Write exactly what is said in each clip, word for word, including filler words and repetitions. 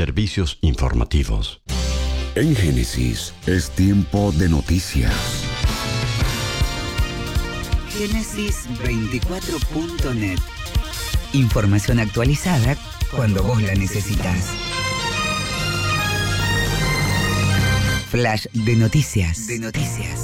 servicios informativos. En Génesis es tiempo de noticias. Génesis veinticuatro punto net. Información actualizada cuando vos la necesitas. Flash de noticias. De noticias.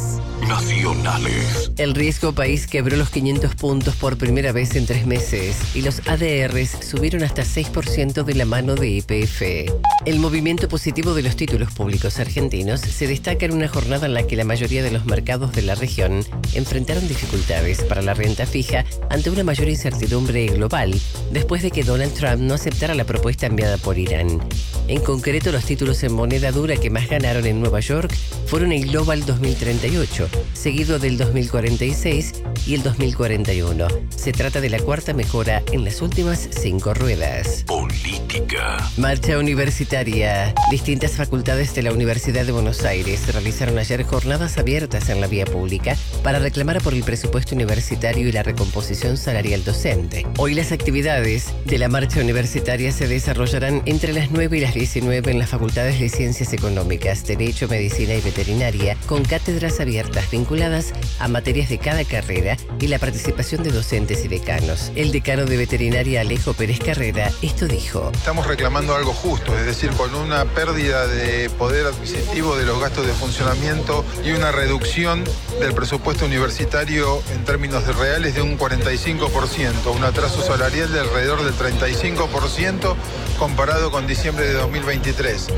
Nacionales. El riesgo país quebró los quinientos puntos por primera vez en tres meses y los A D Rs subieron hasta seis por ciento de la mano de Y P F. El movimiento positivo de los títulos públicos argentinos se destaca en una jornada en la que la mayoría de los mercados de la región enfrentaron dificultades para la renta fija ante una mayor incertidumbre global después de que Donald Trump no aceptara la propuesta enviada por Irán. En concreto, los títulos en moneda dura que más ganaron en Nueva York fueron el Global dos mil treinta y ocho, seguido del dos mil cuarenta y seis y el dos mil cuarenta y uno. Se trata de la cuarta mejora en las últimas cinco ruedas. Política. Marcha universitaria. Distintas facultades de la Universidad de Buenos Aires realizaron ayer jornadas abiertas en la vía pública para reclamar por el presupuesto universitario y la recomposición salarial docente. Hoy las actividades de la marcha universitaria se desarrollarán entre las nueve y las diecinueve en las facultades de Ciencias Económicas, Derecho, Medicina y Veterinaria, con cátedras abiertas vinculadas a materias de cada carrera y la participación de docentes y decanos. El decano de Veterinaria, Alejo Pérez Carrera, esto dijo: Estamos reclamando algo justo, es decir, con una pérdida de poder adquisitivo de los gastos de funcionamiento y una reducción del presupuesto universitario en términos de reales de un cuarenta y cinco por ciento, un atraso salarial de alrededor del treinta y cinco por ciento comparado con diciembre de dos mil veintitrés.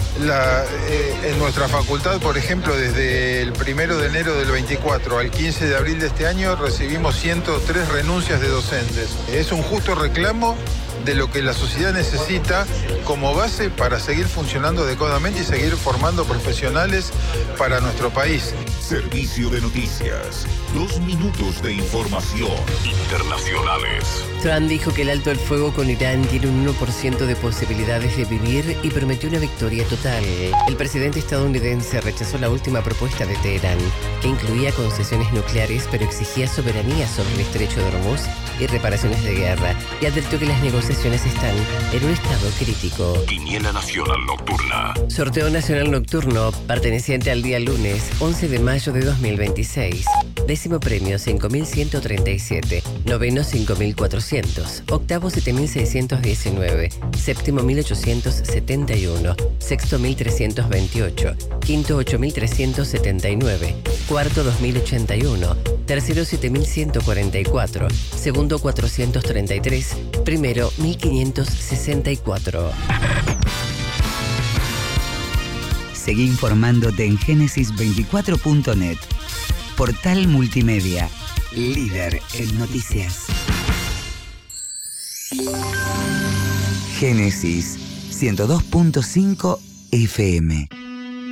La, eh, en nuestra facultad, por ejemplo, desde el primero de enero del veinticuatro al quince de abril de este año recibimos ciento tres renuncias de docentes. Es un justo reclamo de lo que la sociedad necesita como base para seguir funcionando adecuadamente y seguir formando profesionales para nuestro país. Servicio de noticias. Dos minutos de información. Internacionales. Trump dijo que el alto el fuego con Irán tiene un uno por ciento de posibilidades de vivir y prometió una victoria total. El presidente estadounidense rechazó la última propuesta de Teherán, que incluía concesiones nucleares pero exigía soberanía sobre el estrecho de Hormuz y reparaciones de guerra, y advirtió que las negociaciones están en un estado crítico. Quiniela Nacional Nocturna. Sorteo Nacional Nocturno, perteneciente al día lunes once de mayo de dos mil veintiséis. Décimo premio cinco mil ciento treinta y siete, noveno cinco mil cuatrocientos, octavo siete mil seiscientos diecinueve, séptimo mil ochocientos setenta y uno, sexto mil trescientos veintiocho, quinto ocho mil trescientos setenta y nueve, cuarto dos mil ochenta y uno, tercero siete mil ciento cuarenta y cuatro, segundo cuatrocientos treinta y tres, primero mil quinientos sesenta y cuatro. Seguí informándote en Génesis veinticuatro punto net. Portal multimedia, líder en noticias. Génesis ciento dos punto cinco F M.